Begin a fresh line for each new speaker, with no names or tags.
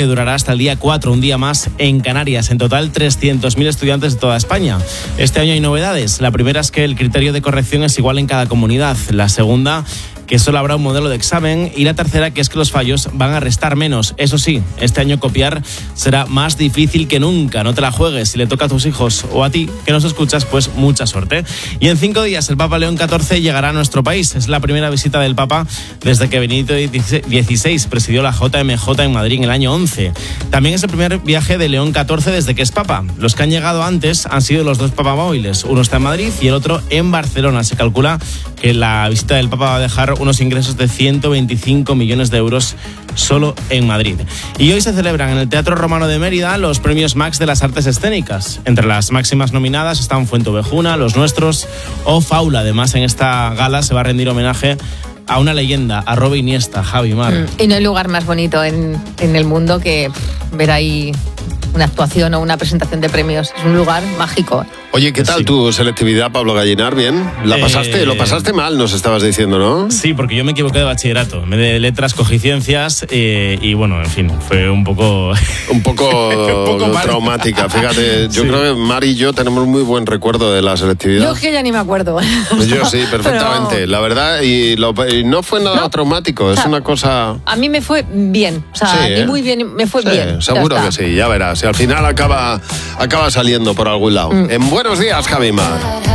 que durará hasta el día 4, un día más en Canarias. En total, 300.000 estudiantes de toda España. Este año hay novedades. La primera es que el criterio de corrección es igual en cada comunidad. La segunda, que solo habrá un modelo de examen. Y la tercera, que es que los fallos van a restar menos. Eso sí, este año copiar será más difícil que nunca. No te la juegues. Si le toca a tus hijos o a ti, que nos escuchas, pues mucha suerte. Y en 5 días el Papa León XIV llegará a nuestro país. Es la primera visita del Papa desde que Benedicto XVI presidió la JMJ en Madrid en el año 11. También es el primer viaje de León XIV desde que es Papa. Los que han llegado antes han sido los 2 papamóviles. Uno está en Madrid y el otro en Barcelona. Se calcula que la visita del Papa va a dejar unos ingresos de 125 millones de euros solo en Madrid. Y hoy se celebran en el Teatro Romano de Mérida los premios Max de las artes escénicas. Entre las máximas nominadas están Fuentovejuna, Los Nuestros o Faula. Además, en esta gala se va a rendir homenaje a una leyenda, a Robe Iniesta, Javi Mar.
Y no hay lugar más bonito en el mundo que ver ahí una actuación o una presentación de premios. Es un lugar mágico.
Oye, ¿qué tal tu selectividad, Pablo Gallinar? ¿Bien? Lo pasaste mal, nos estabas diciendo, ¿no?
Sí, porque yo me equivoqué de bachillerato. En vez de letras cogí ciencias y bueno, en fin, fue un poco...
un poco traumática. Fíjate, yo creo que Mari y yo tenemos muy buen recuerdo de la selectividad.
Yo es que ya ni me acuerdo.
Yo sí, perfectamente. Pero... la verdad, y no fue nada traumático, es una cosa...
A mí me fue bien, o sea,
sí,
a mí muy bien, me fue bien.
Seguro que sí, ya verás. Y al final acaba saliendo por algún lado. En Buenos Días, Javi Mar.